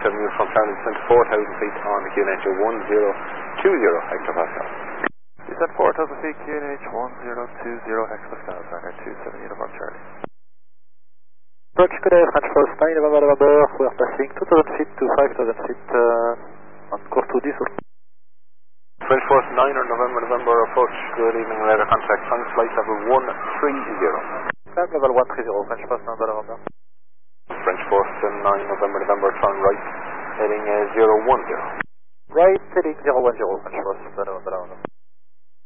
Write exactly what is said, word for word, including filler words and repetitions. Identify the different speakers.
Speaker 1: seven unit from Charlie, descend to four thousand feet on the Q N H one zero two zero hectopascal.
Speaker 2: Descend four thousand feet, Q N H one zero two zero hectopascal, Ryanair two seven uniform Charlie.
Speaker 3: Approach today, French Force nine, November, November, we are passing two thousand feet to five thousand feet uh, on course to Dussour.
Speaker 1: French Force nine or November, November, approach, good evening, radar contact, French flight level one three zero.
Speaker 3: Climb level one three zero, French Force nine, November.
Speaker 1: French Force nine, November, November, turn right, heading uh, zero one zero.
Speaker 3: Right, heading zero one zero, French Force nine, November, November.